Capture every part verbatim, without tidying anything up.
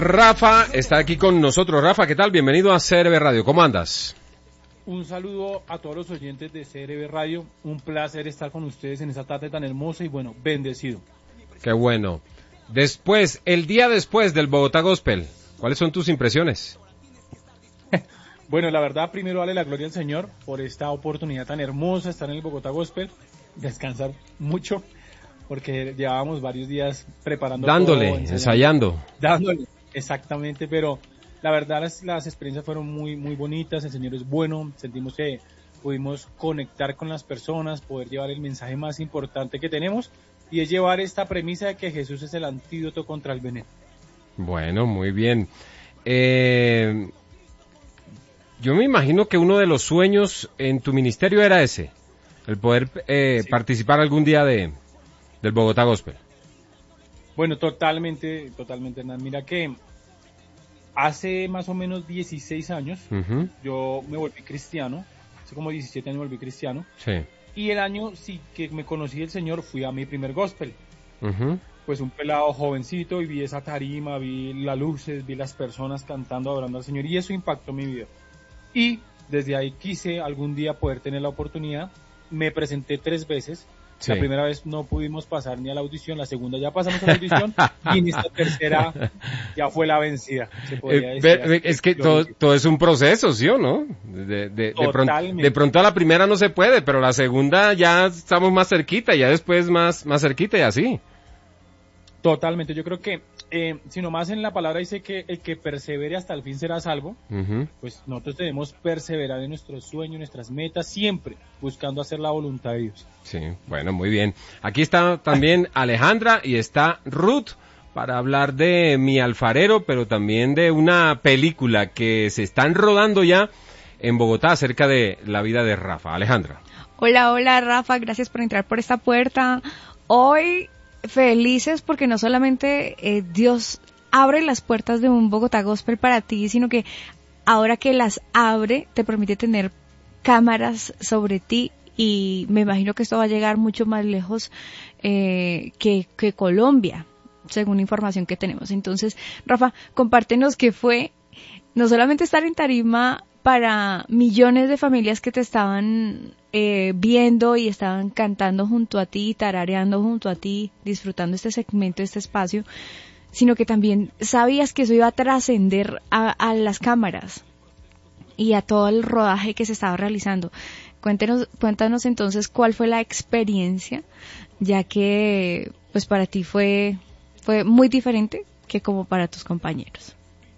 Rafa está aquí con nosotros. Rafa, ¿qué tal? Bienvenido a C R B Radio. ¿Cómo andas? Un saludo a todos los oyentes de C R B Radio. Un placer estar con ustedes en esta tarde tan hermosa y, bueno, bendecido. Qué bueno. Después, el día después del Bogotá Gospel, ¿cuáles son tus impresiones? Bueno, la verdad, primero darle la gloria al Señor por esta oportunidad tan hermosa, estar en el Bogotá Gospel, descansar mucho, porque llevábamos varios días preparando Dándole, todo, ensayando. Dándole, exactamente, pero la verdad las, las experiencias fueron muy, muy bonitas, el Señor es bueno, sentimos que pudimos conectar con las personas, poder llevar el mensaje más importante que tenemos, y es llevar esta premisa de que Jesús es el antídoto contra el veneno. Bueno, muy bien. Eh... Yo me imagino que uno de los sueños en tu ministerio era ese, el poder eh, sí. participar algún día de del Bogotá Gospel. Bueno, totalmente, totalmente, Hernán. Mira que hace más o menos dieciséis años uh-huh. yo me volví cristiano, hace como diecisiete años me volví cristiano, sí. y el año sí que me conocí del Señor fui a mi primer gospel. Uh-huh. Pues un pelado jovencito y vi esa tarima, vi las luces, vi las personas cantando, adorando al Señor, y eso impactó mi vida. Y desde ahí quise algún día poder tener la oportunidad. Me presenté tres veces. Sí. La primera vez no pudimos pasar ni a la audición, la segunda ya pasamos a la audición y en esta tercera ya fue la vencida. Se podría decir eh, es que todo, todo es un proceso, ¿sí o no? De, de, de, pronto, de pronto a la primera no se puede, pero la segunda ya estamos más cerquita, ya después más, más cerquita y así. Totalmente, yo creo que eh, si nomás en la palabra dice que el que persevere hasta el fin será salvo, uh-huh. pues nosotros debemos perseverar en nuestros sueños, nuestras metas, siempre buscando hacer la voluntad de Dios. Sí, bueno, muy bien. Aquí está también Alejandra y está Ruth para hablar de Mi Alfarero, pero también de una película que se están rodando ya en Bogotá acerca de la vida de Rafa. Alejandra. Hola, hola Rafa, gracias por entrar por esta puerta. Hoy felices porque no solamente eh, Dios abre las puertas de un Bogotá Gospel para ti, sino que ahora que las abre te permite tener cámaras sobre ti y me imagino que esto va a llegar mucho más lejos eh, que, que Colombia, según información que tenemos. Entonces, Rafa, compártenos qué fue no solamente estar en tarima para millones de familias que te estaban eh, viendo y estaban cantando junto a ti, tarareando junto a ti, disfrutando este segmento, este espacio, sino que también sabías que eso iba a trascender a, a las cámaras y a todo el rodaje que se estaba realizando. Cuéntanos, cuéntanos entonces cuál fue la experiencia, ya que pues para ti fue, fue muy diferente que como para tus compañeros.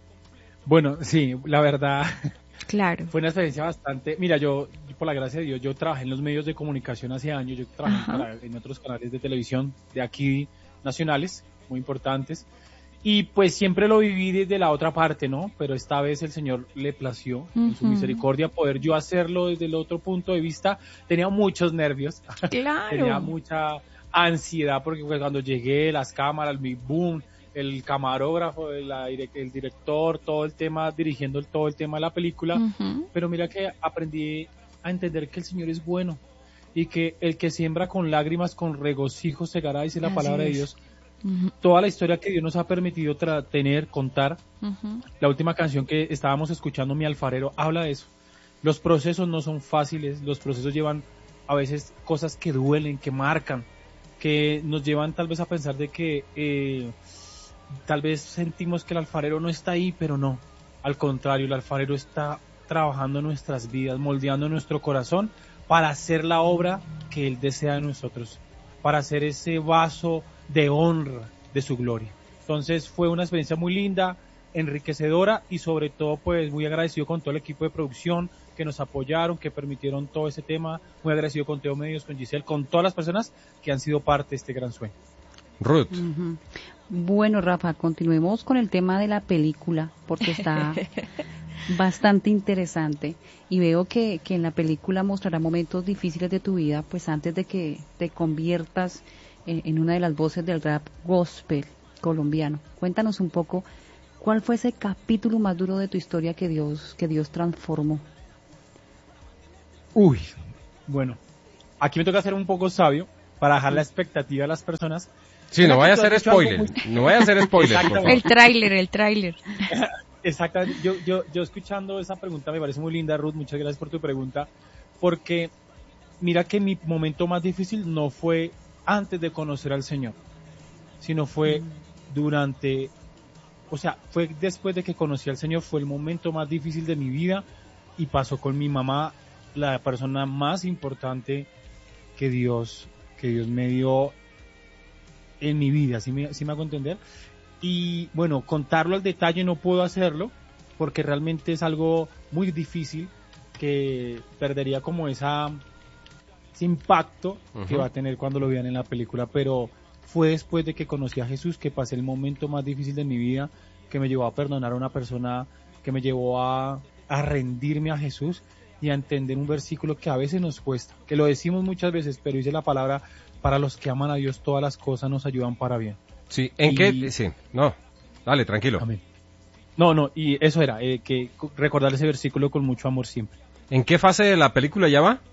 Bueno, sí, la verdad... Claro. Fue una experiencia bastante... Mira, yo, por la gracia de Dios, yo trabajé en los medios de comunicación hace años, yo trabajé para, en otros canales de televisión de aquí, nacionales, muy importantes, y pues siempre lo viví desde la otra parte, ¿no? Pero esta vez el Señor le plació, uh-huh. en su misericordia, poder yo hacerlo desde el otro punto de vista. Tenía muchos nervios, claro. tenía mucha ansiedad, porque pues, cuando llegué, las cámaras, mi boom... el camarógrafo, el, el director, todo el tema, dirigiendo el, todo el tema de la película, uh-huh. pero mira que aprendí a entender que el Señor es bueno y que el que siembra con lágrimas, con regocijo segará, dice la Así palabra es. de Dios. Uh-huh. Toda la historia que Dios nos ha permitido tra- tener, contar, uh-huh. la última canción que estábamos escuchando, Mi Alfarero, habla de eso. Los procesos no son fáciles, los procesos llevan a veces cosas que duelen, que marcan, que nos llevan tal vez a pensar de que... Eh, tal vez sentimos que el alfarero no está ahí, pero no. Al contrario, el alfarero está trabajando en nuestras vidas, moldeando nuestro corazón para hacer la obra que Él desea de nosotros, para hacer ese vaso de honra de su gloria. Entonces fue una experiencia muy linda, enriquecedora y sobre todo pues muy agradecido con todo el equipo de producción que nos apoyaron, que permitieron todo ese tema. Muy agradecido con Teo Medios, con Giselle, con todas las personas que han sido parte de este gran sueño. Ruth. Uh-huh. Bueno, Rafa, continuemos con el tema de la película, porque está bastante interesante y veo que, que en la película mostrará momentos difíciles de tu vida, pues antes de que te conviertas en, en una de las voces del rap gospel colombiano. Cuéntanos un poco, ¿cuál fue ese capítulo más duro de tu historia que Dios, que Dios transformó? Uy, bueno, aquí me toca ser un poco sabio para dejar la expectativa a las personas. Sí, no vaya a hacer spoiler, muy... no vaya a hacer spoiler, por favor. El tráiler, el tráiler. Exactamente, yo, yo, yo escuchando esa pregunta me parece muy linda, Ruth, muchas gracias por tu pregunta, porque mira que mi momento más difícil no fue antes de conocer al Señor, sino fue mm. durante, o sea, fue después de que conocí al Señor, fue el momento más difícil de mi vida, y pasó con mi mamá, la persona más importante que Dios, que Dios me dio en mi vida, ¿sí me, sí me hago entender? Y bueno, contarlo al detalle no puedo hacerlo, porque realmente es algo muy difícil, que perdería como esa, ese impacto uh-huh. que va a tener cuando lo vean en la película, pero fue después de que conocí a Jesús que pasé el momento más difícil de mi vida, que me llevó a perdonar a una persona, que me llevó a, a rendirme a Jesús y a entender un versículo que a veces nos cuesta, que lo decimos muchas veces, pero dice la palabra: para los que aman a Dios todas las cosas nos ayudan para bien. Sí, ¿en y... qué? Sí, no, dale, tranquilo. Amén. No, no, y eso era, eh, que recordar ese versículo con mucho amor siempre. ¿En qué fase de la película ya va?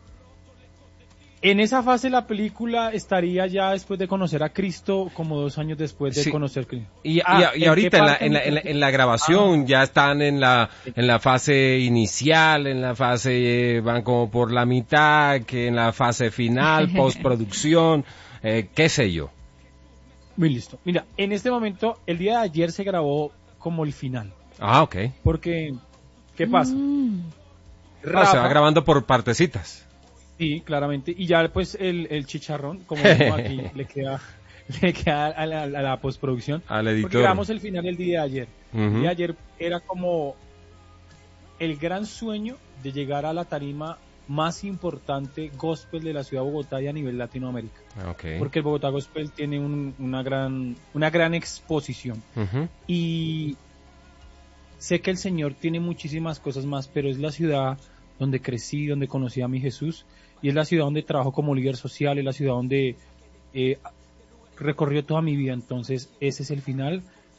En esa fase de la película estaría ya después de conocer a Cristo, como dos años después de sí. conocer a Cristo. Y, ah, y, y ahorita en la, en, la, en, la, en la grabación ah. ya están en la en la fase inicial, en la fase, eh, van como por la mitad, que en la fase final, postproducción, eh, qué sé yo. Muy listo. Mira, en este momento, el día de ayer se grabó como el final. Ah, ok. Porque, ¿qué pasa? Mm. Rafa, ah, se va grabando por partecitas. Sí, claramente. Y ya pues el, el chicharrón, como decimos aquí, le queda, le queda a la, a la postproducción. Al editor. Porque grabamos el final el día de ayer. Uh-huh. El día de ayer era como el gran sueño de llegar a la tarima más importante gospel de la ciudad de Bogotá y a nivel Latinoamérica. Okay. Porque el Bogotá Gospel tiene un, una gran una gran exposición. Uh-huh. Y sé que el Señor tiene muchísimas cosas más, pero es la ciudad donde crecí, donde conocí a mi Jesús, y es la ciudad donde trabajo como líder social, es la ciudad donde eh, recorrió toda mi vida. Entonces ese es el final,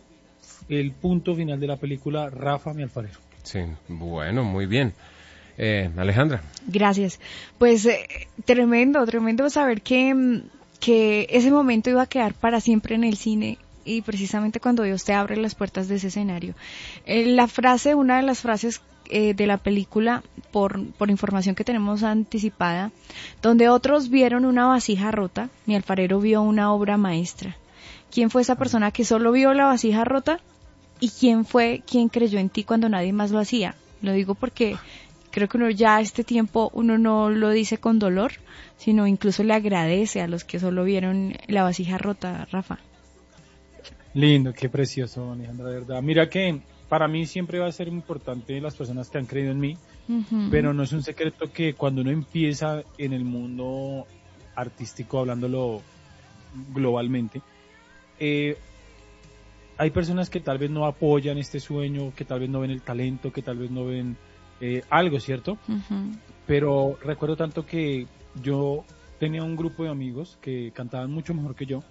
el punto final de la película Rafa, mi alfarero. Sí, bueno, muy bien. Eh, Alejandra. Gracias. Pues eh, tremendo, tremendo saber que, que ese momento iba a quedar para siempre en el cine, y precisamente cuando Dios te abre las puertas de ese escenario. Eh, la frase, una de las frases eh, de la película, por, por información que tenemos anticipada, donde otros vieron una vasija rota, mi alfarero vio una obra maestra. ¿Quién fue esa persona que solo vio la vasija rota? ¿Y quién fue quien creyó en ti cuando nadie más lo hacía? Lo digo porque creo que uno ya a este tiempo, uno no lo dice con dolor, sino incluso le agradece a los que solo vieron la vasija rota, Rafa. Lindo, qué precioso, Alejandra, de verdad. Mira que para mí siempre va a ser importante las personas que han creído en mí, uh-huh. pero no es un secreto que cuando uno empieza en el mundo artístico, hablándolo globalmente, eh, hay personas que tal vez no apoyan este sueño, que tal vez no ven el talento, que tal vez no ven eh, algo, ¿cierto? Uh-huh. Pero recuerdo tanto que yo tenía un grupo de amigos que cantaban mucho mejor que yo,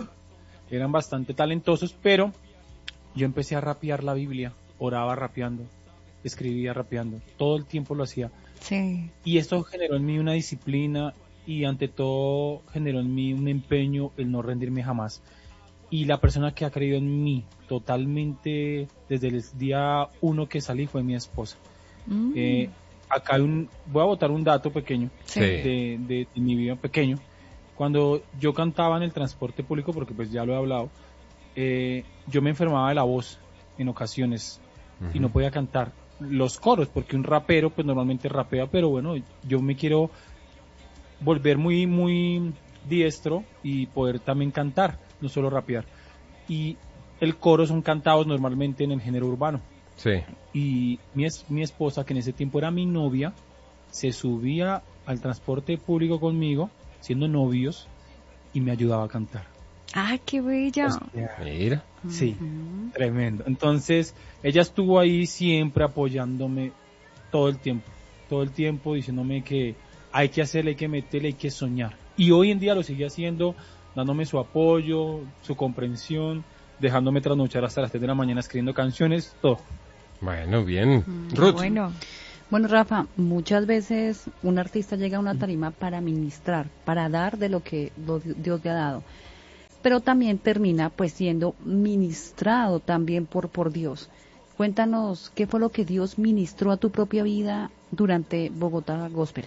eran bastante talentosos, pero yo empecé a rapear la Biblia, oraba rapeando, escribía rapeando, todo el tiempo lo hacía. Sí. Y esto generó en mí una disciplina y ante todo generó en mí un empeño, el no rendirme jamás. Y la persona que ha creído en mí totalmente desde el día uno que salí fue mi esposa. Mm. Eh, acá hay un, voy a botar un dato pequeño, sí. de, de, de mi vida pequeño. Cuando yo cantaba en el transporte público, porque pues ya lo he hablado, eh, yo me enfermaba de la voz en ocasiones uh-huh. y no podía cantar los coros, porque un rapero pues normalmente rapea, pero bueno, yo me quiero volver muy, muy diestro y poder también cantar, no solo rapear. Y el coro son cantados normalmente en el género urbano. Sí. Y mi, es, mi esposa, que en ese tiempo era mi novia, se subía al transporte público conmigo, siendo novios, y me ayudaba a cantar. ¡Ah, qué bella! O sea, mira. Sí, uh-huh. Tremendo. Entonces, ella estuvo ahí siempre apoyándome todo el tiempo, todo el tiempo diciéndome que hay que hacerle, hay que meterle, hay que soñar. Y hoy en día lo sigue haciendo, dándome su apoyo, su comprensión, dejándome trasnochar hasta las tres de la mañana escribiendo canciones, todo. Bueno, bien. Mm, Ruth. Bueno. Bueno, Rafa, muchas veces un artista llega a una tarima para ministrar, para dar de lo que Dios le ha dado. pero también termina pues siendo ministrado también por, por Dios. Cuéntanos, ¿qué fue lo que Dios ministró a tu propia vida durante Bogotá Gospel?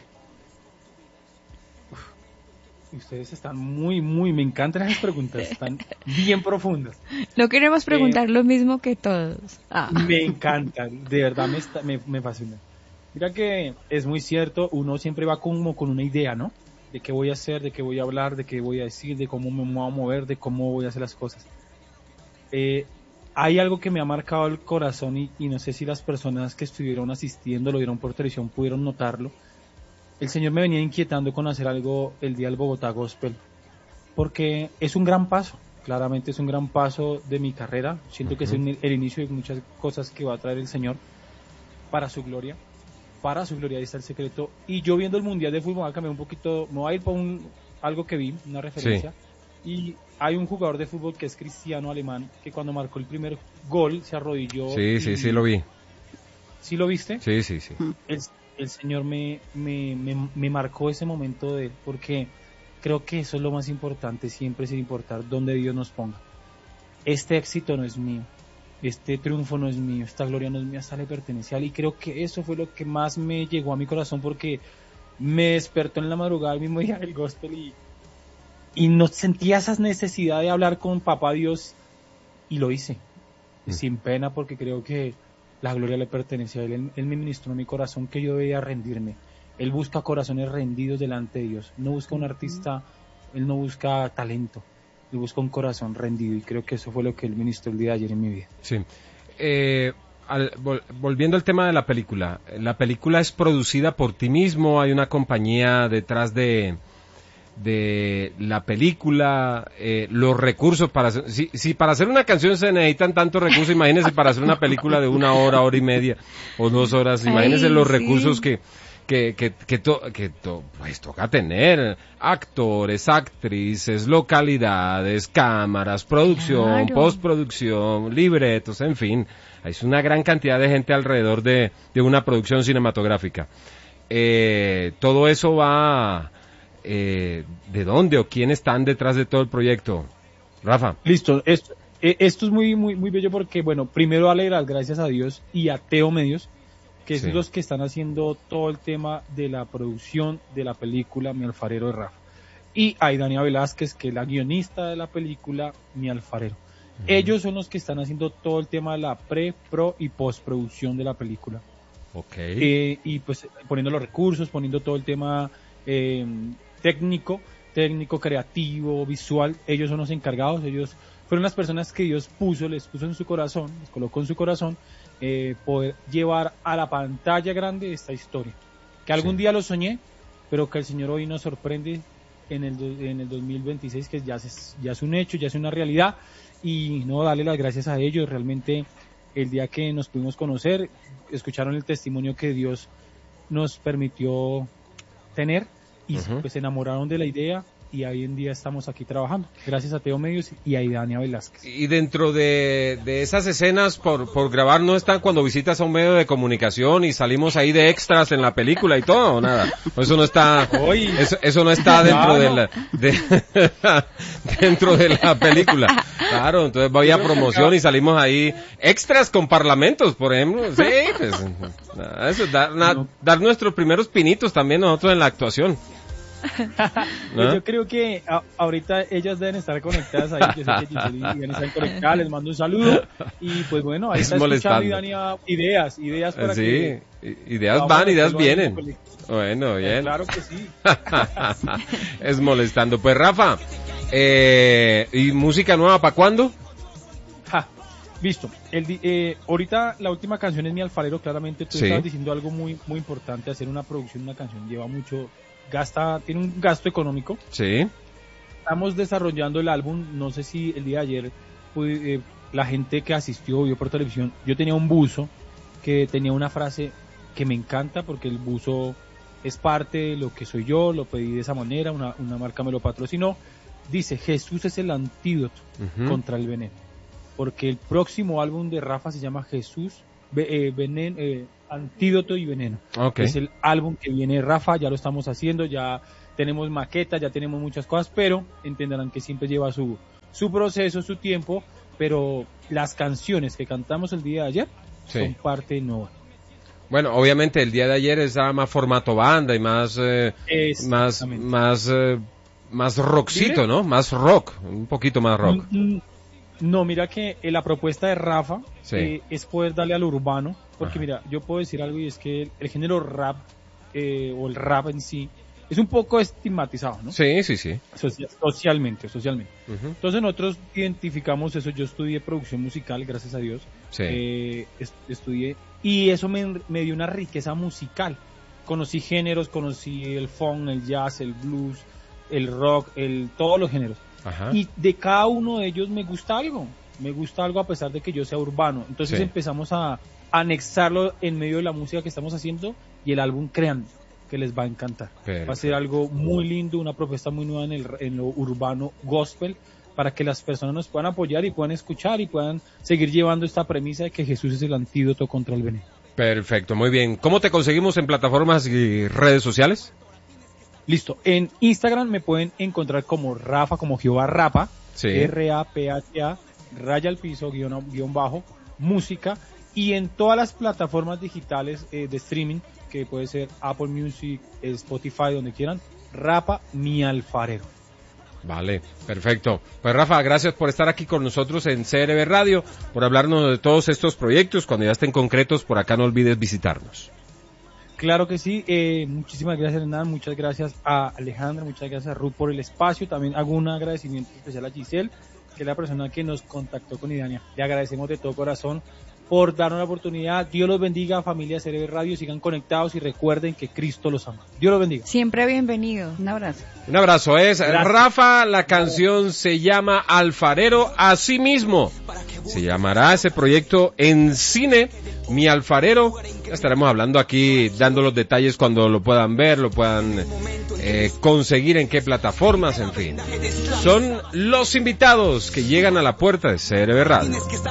Ustedes están muy, muy, me encantan esas preguntas, están bien profundas. No queremos preguntar eh, lo mismo que todos. Ah. Me encantan, de verdad me, está, me, me fascina. Mira que es muy cierto, uno siempre va como con una idea, ¿no? De qué voy a hacer, de qué voy a hablar, de qué voy a decir, de cómo me voy a mover, de cómo voy a hacer las cosas. Eh, hay algo que me ha marcado el corazón y, y no sé si las personas que estuvieron asistiendo, lo vieron por televisión, pudieron notarlo. El Señor me venía inquietando con hacer algo el día del Bogotá Gospel, porque es un gran paso, claramente es un gran paso de mi carrera, siento que es el, el inicio de muchas cosas que va a traer el Señor para su gloria, para su gloria, ahí está el secreto, y yo viendo el Mundial de Fútbol, me voy a cambiar un poquito, me voy a ir por un, algo que vi, una referencia, sí. Y hay un jugador de fútbol que es cristiano alemán, que cuando marcó el primer gol se arrodilló. Sí, y, sí, sí lo vi. ¿Sí lo viste? Sí, sí, sí. El, el Señor me, me, me, me marcó ese momento de él, porque creo que eso es lo más importante, siempre sin importar dónde Dios nos ponga. Este éxito no es mío, este triunfo no es mío, esta gloria no es mía, esta le pertenece a él, y creo que eso fue lo que más me llegó a mi corazón, porque me despertó en la madrugada el mismo día del gospel y, y no sentía esa necesidad de hablar con papá Dios, y lo hice, mm. sin pena, porque creo que la gloria le pertenece a él. él. Él me ministró en mi corazón que yo debía rendirme. Él busca corazones rendidos delante de Dios. No busca un artista, él no busca talento. Él busca un corazón rendido. Y creo que eso fue lo que él ministró el día de ayer en mi vida. Sí. Eh, al, vol, volviendo al tema de la película. La película es producida por ti mismo. Hay una compañía detrás de... de la película, eh, los recursos para hacer, si, si para hacer una canción se necesitan tantos recursos, imagínense para hacer una película de una hora, hora y media o dos horas, imagínense Ay, los sí. recursos que que que que, to, que to, pues toca tener, actores, actrices, localidades, cámaras, producción, claro. postproducción, libretos, en fin, es una gran cantidad de gente alrededor de, de una producción cinematográfica. Eh, todo eso va Eh, ¿de dónde o quién están detrás de todo el proyecto? Rafa. Listo, esto, esto es muy muy muy bello porque, bueno, primero darle las gracias a Dios y a Teo Medios, que sí. es los que están haciendo todo el tema de la producción de la película Mi Alfarero de Rafa. Y a Idania Velázquez, que es la guionista de la película Mi Alfarero. Uh-huh. Ellos son los que están haciendo todo el tema de la pre, pro y postproducción de la película. Okay. Eh, y pues poniendo los recursos, poniendo todo el tema eh, técnico, técnico, creativo, visual. Ellos son los encargados, ellos fueron las personas que Dios puso, les puso en su corazón, les colocó en su corazón, eh, poder llevar a la pantalla grande esta historia. Que algún sí. día lo soñé, pero que el Señor hoy nos sorprende en el, en el dos mil veintiséis, que ya es, ya es un hecho, ya es una realidad, y no darle las gracias a ellos. Realmente el día que nos pudimos conocer, escucharon el testimonio que Dios nos permitió tener, y uh-huh. pues se enamoraron de la idea, y hoy en día estamos aquí trabajando, gracias a Teo Medios y a Idania Velázquez. Y dentro de, de esas escenas por, por grabar, ¿no están cuando visitas a un medio de comunicación y salimos ahí de extras en la película y todo, o nada? Eso no está, eso, eso no está dentro de la, de, dentro de la película. Claro, entonces voy a promoción y salimos ahí extras con parlamentos, por ejemplo. Sí, pues, eso, dar, na, dar nuestros primeros pinitos también nosotros en la actuación. ¿No? Yo creo que a, ahorita ellas deben estar conectadas ahí, yo sé que Giselle y Dani están conectadas, les mando un saludo, y pues bueno, ahí es está escuchando y Dani ideas, ideas para sí, que... ideas van, ideas vienen. Bueno, bien. Eh, claro que sí. Es molestando. Pues Rafa, eh, ¿y música nueva para cuándo? Ja, listo. El, eh, ahorita la última canción es Mi Alfarero, claramente tú sí. estabas diciendo algo muy, muy importante, hacer una producción, una canción lleva mucho... gasta, tiene un gasto económico. Sí. Estamos desarrollando el álbum, no sé si el día de ayer pude, eh, la gente que asistió, vio por televisión, yo tenía un buzo que tenía una frase que me encanta porque el buzo es parte de lo que soy yo, lo pedí de esa manera, una, una marca me lo patrocinó, dice, Jesús es el antídoto uh-huh. contra el veneno, porque el próximo álbum de Rafa se llama Jesús, eh, veneno, eh, Antídoto y Veneno. Okay. Es el álbum que viene Rafa, ya lo estamos haciendo, ya tenemos maquetas, ya tenemos muchas cosas, pero entenderán que siempre lleva su, su proceso, su tiempo, pero las canciones que cantamos el día de ayer sí. son parte nueva. Bueno, obviamente el día de ayer estaba más formato banda y más eh, más más eh, más rockcito, ¿no? Más rock, un poquito más rock. No, mira que eh, la propuesta de Rafa sí. eh, es poder darle al urbano, porque Ajá. mira, yo puedo decir algo y es que el, el género rap eh, o el rap en sí es un poco estigmatizado, ¿no? Sí, sí, sí. Social, socialmente, socialmente. Uh-huh. Entonces nosotros identificamos eso. Yo estudié producción musical, gracias a Dios. Sí. Eh, est- estudié y eso me, me dio una riqueza musical. Conocí géneros, conocí el funk, el jazz, el blues, el rock, el todos los géneros. Ajá. Y de cada uno de ellos me gusta algo. Me gusta algo a pesar de que yo sea urbano. Entonces sí. empezamos a anexarlo en medio de la música que estamos haciendo y el álbum, créanme, que les va a encantar. Perfecto. Va a ser algo muy lindo, una propuesta muy nueva en, el, en lo urbano gospel, para que las personas nos puedan apoyar y puedan escuchar y puedan seguir llevando esta premisa de que Jesús es el antídoto contra el veneno. Perfecto, muy bien. ¿Cómo te conseguimos en plataformas y redes sociales? Listo, en Instagram me pueden encontrar como Rafa, como Jehová Rapa, sí. R A P H A, raya al piso, guión, guión bajo, música, y en todas las plataformas digitales eh, de streaming, que puede ser Apple Music, Spotify, donde quieran, Rafa mi alfarero. Vale, perfecto. Pues Rafa, gracias por estar aquí con nosotros en C R B Radio, por hablarnos de todos estos proyectos. Cuando ya estén concretos, por acá no olvides visitarnos. Claro que sí, eh, muchísimas gracias Hernán, muchas gracias a Alejandra, muchas gracias a Ruth por el espacio. También hago un agradecimiento especial a Giselle, que es la persona que nos contactó con Idania. Le agradecemos de todo corazón por darnos la oportunidad. Dios los bendiga, familia C R B Radio, sigan conectados y recuerden que Cristo los ama. Dios los bendiga. Siempre bienvenido. Un abrazo. Un abrazo. Es Gracias. Rafa, la canción se llama Alfarero, así mismo se llamará ese proyecto en cine, Mi Alfarero. Ya estaremos hablando aquí, dando los detalles cuando lo puedan ver, lo puedan eh, conseguir en qué plataformas, en fin. Son los invitados que llegan a la puerta de C R B Radio.